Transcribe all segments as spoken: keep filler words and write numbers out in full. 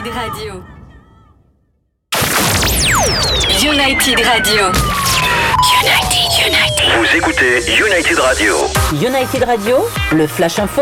United Radio. United Radio. United, United. Vous écoutez United Radio. United Radio, le Flash Info.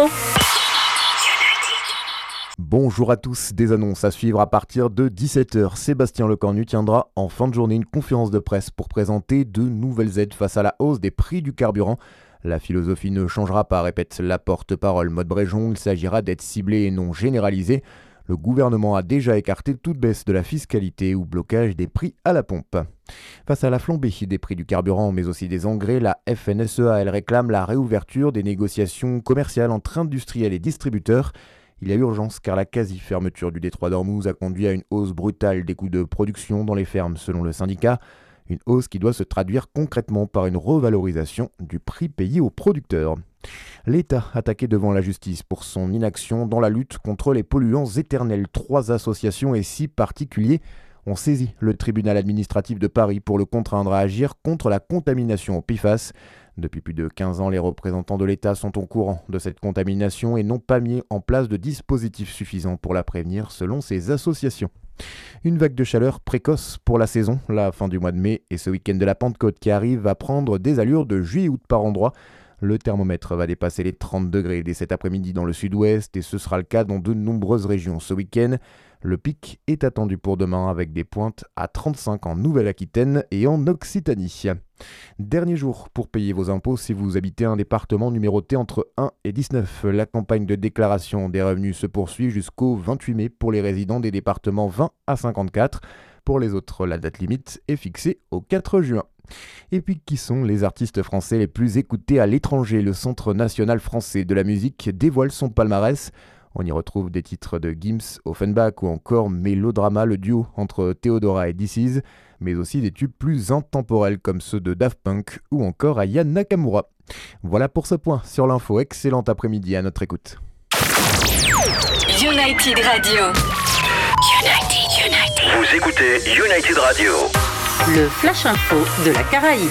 Bonjour à tous, des annonces à suivre à partir de dix-sept heures. Sébastien Lecornu tiendra en fin de journée une conférence de presse pour présenter de nouvelles aides face à la hausse des prix du carburant. La philosophie ne changera pas, répète la porte-parole Maud Bréjon, il s'agira d'être ciblé et non généralisé. Le gouvernement a déjà écarté toute baisse de la fiscalité ou blocage des prix à la pompe. Face à la flambée des prix du carburant, mais aussi des engrais, la F N S E A elle réclame la réouverture des négociations commerciales entre industriels et distributeurs. Il y a urgence car la quasi-fermeture du détroit d'Ormuz a conduit à une hausse brutale des coûts de production dans les fermes selon le syndicat. Une hausse qui doit se traduire concrètement par une revalorisation du prix payé aux producteurs. L'État attaqué devant la justice pour son inaction dans la lutte contre les polluants éternels. Trois associations et six particuliers ont saisi le tribunal administratif de Paris pour le contraindre à agir contre la contamination au P F A S. Depuis plus de quinze ans, les représentants de l'État sont au courant de cette contamination et n'ont pas mis en place de dispositifs suffisants pour la prévenir, selon ces associations. Une vague de chaleur précoce pour la saison, la fin du mois de mai et ce week-end de la Pentecôte qui arrive va prendre des allures de juillet-août par endroit. Le thermomètre va dépasser les trente degrés dès cet après-midi dans le sud-ouest et ce sera le cas dans de nombreuses régions ce week-end. Le pic est attendu pour demain avec des pointes à trente-cinq en Nouvelle-Aquitaine et en Occitanie. Dernier jour pour payer vos impôts si vous habitez un département numéroté entre un et dix-neuf. La campagne de déclaration des revenus se poursuit jusqu'au vingt-huit mai pour les résidents des départements vingt à cinquante-quatre. Pour les autres, la date limite est fixée au quatre juin. Et puis, qui sont les artistes français les plus écoutés à l'étranger ? Le Centre national français de la musique dévoile son palmarès. On y retrouve des titres de Gims, Offenbach ou encore Mélodrama, le duo entre Theodora et This Is, mais aussi des tubes plus intemporels comme ceux de Daft Punk ou encore Aya Nakamura. Voilà pour ce point sur l'info. Excellent après-midi à notre écoute. United Radio. United, United. Vous écoutez United Radio. Le Flash Info de la Caraïbe.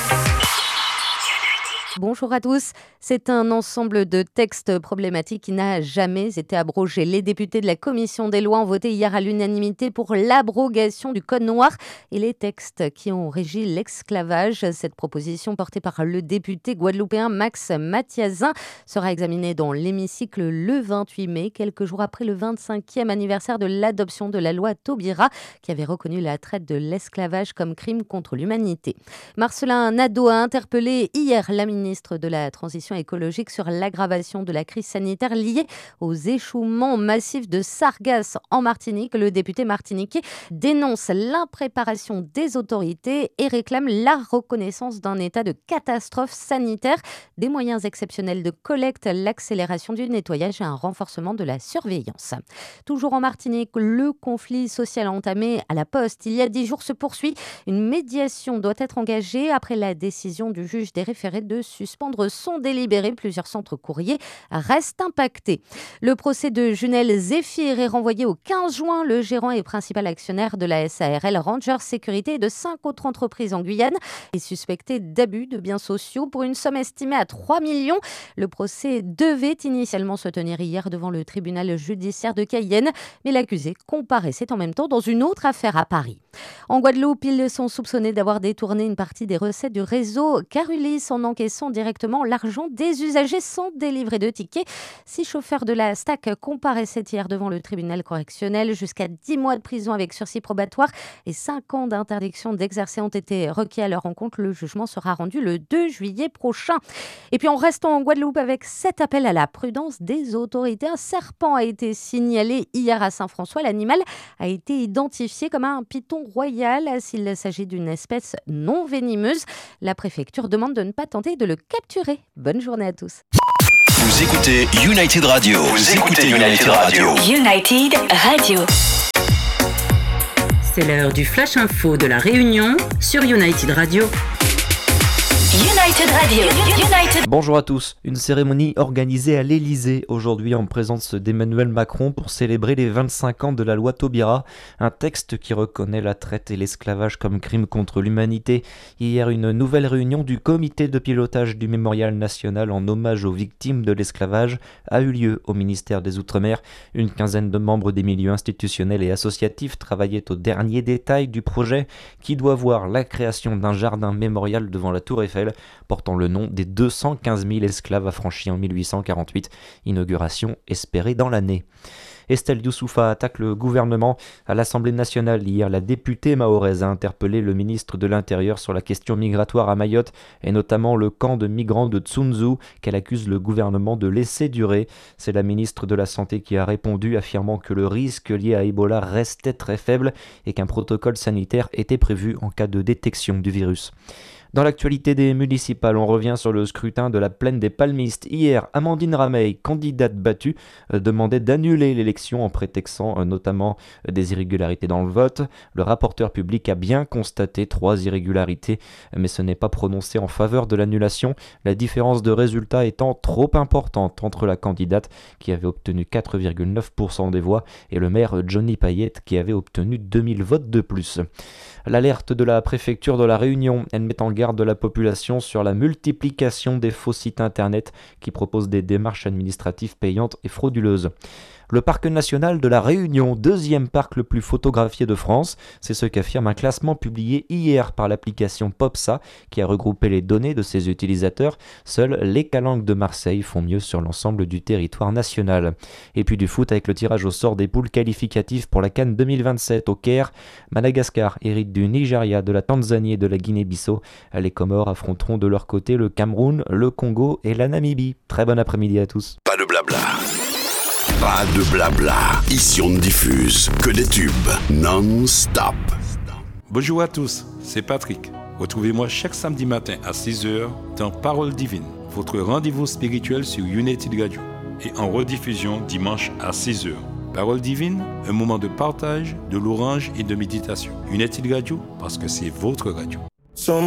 Bonjour à tous. C'est un ensemble de textes problématiques qui n'a jamais été abrogé. Les députés de la Commission des lois ont voté hier à l'unanimité pour l'abrogation du Code noir et les textes qui ont régi l'esclavage. Cette proposition portée par le député guadeloupéen Max Mathiazin sera examinée dans l'hémicycle le vingt-huit mai, quelques jours après le vingt-cinquième anniversaire de l'adoption de la loi Taubira qui avait reconnu la traite de l'esclavage comme crime contre l'humanité. Marcelin Nadeau a interpellé hier la ministre de la Transition écologique sur l'aggravation de la crise sanitaire liée aux échouements massifs de sargasses en Martinique. Le député martiniquais dénonce l'impréparation des autorités et réclame la reconnaissance d'un état de catastrophe sanitaire, des moyens exceptionnels de collecte, l'accélération du nettoyage et un renforcement de la surveillance. Toujours en Martinique, le conflit social entamé à la Poste il y a dix jours se poursuit. Une médiation doit être engagée après la décision du juge des référés de suspendre son délibéré. Plusieurs centres courriers restent impactés. Le procès de Junel Zéphir est renvoyé au quinze juin. Le gérant et principal actionnaire de la S A R L Rangers Sécurité et de cinq autres entreprises en Guyane est suspecté d'abus de biens sociaux pour une somme estimée à trois millions. Le procès devait initialement se tenir hier devant le tribunal judiciaire de Cayenne, mais l'accusé comparaissait en même temps dans une autre affaire à Paris. En Guadeloupe, ils sont soupçonnés d'avoir détourné une partie des recettes du réseau Carulis en encaissant directement l'argent des usagers sans délivrer de tickets. Six chauffeurs de la STAC comparaissaient hier devant le tribunal correctionnel. Jusqu'à dix mois de prison avec sursis probatoire et cinq ans d'interdiction d'exercer ont été requis à leur encontre. Le jugement sera rendu le deux juillet prochain. Et puis en restant en Guadeloupe avec cet appel à la prudence des autorités, un serpent a été signalé hier à Saint-François. L'animal a été identifié comme un python royal. S'il s'agit d'une espèce non venimeuse, la préfecture demande de ne pas tenter de le capturer. Bonne journée à tous. Vous écoutez United Radio. Vous écoutez United Radio. United Radio. C'est l'heure du Flash Info de la Réunion sur United Radio. United Radio. United. Bonjour à tous. Une cérémonie organisée à l'Elysée aujourd'hui en présence d'Emmanuel Macron pour célébrer les vingt-cinq ans de la loi Taubira, un texte qui reconnaît la traite et l'esclavage comme crime contre l'humanité. Hier, une nouvelle réunion du comité de pilotage du Mémorial national en hommage aux victimes de l'esclavage a eu lieu au ministère des Outre-mer. Une quinzaine de membres des milieux institutionnels et associatifs travaillaient aux derniers détails du projet qui doit voir la création d'un jardin mémorial devant la Tour Eiffel portant le nom des deux cent quinze mille esclaves affranchis en mille huit cent quarante-huit, inauguration espérée dans l'année. Estelle Youssoufa attaque le gouvernement. À l'Assemblée nationale hier, la députée mahoraise a interpellé le ministre de l'Intérieur sur la question migratoire à Mayotte et notamment le camp de migrants de Tsunzu qu'elle accuse le gouvernement de laisser durer. C'est la ministre de la Santé qui a répondu, affirmant que le risque lié à Ebola restait très faible et qu'un protocole sanitaire était prévu en cas de détection du virus. Dans l'actualité des municipales, on revient sur le scrutin de la plaine des Palmistes. Hier, Amandine Rameil, candidate battue, euh, demandait d'annuler l'élection en prétextant euh, notamment euh, des irrégularités dans le vote. Le rapporteur public a bien constaté trois irrégularités, mais ce n'est pas prononcé en faveur de l'annulation, la différence de résultat étant trop importante entre la candidate qui avait obtenu quatre virgule neuf pour cent des voix et le maire Johnny Payette qui avait obtenu deux mille votes de plus. L'alerte de la préfecture de la Réunion, elle met en garde de la population sur la multiplication des faux sites internet qui proposent des démarches administratives payantes et frauduleuses. Le parc national de la Réunion, deuxième parc le plus photographié de France, c'est ce qu'affirme un classement publié hier par l'application Popsa qui a regroupé les données de ses utilisateurs. Seuls les Calanques de Marseille font mieux sur l'ensemble du territoire national. Et puis du foot avec le tirage au sort des poules qualificatives pour la CAN deux mille vingt-sept au Caire. Madagascar hérite du Nigeria, de la Tanzanie et de la Guinée-Bissau. Les Comores affronteront de leur côté le Cameroun, le Congo et la Namibie. Très bon après-midi à tous. Pas de blabla. Pas de blabla. Ici on ne diffuse que des tubes non-stop. Bonjour à tous, c'est Patrick. Retrouvez-moi chaque samedi matin à six heures dans Parole Divine, votre rendez-vous spirituel sur United Radio et en rediffusion dimanche à six heures. Parole Divine, un moment de partage, de louange et de méditation. United Radio, parce que c'est votre radio.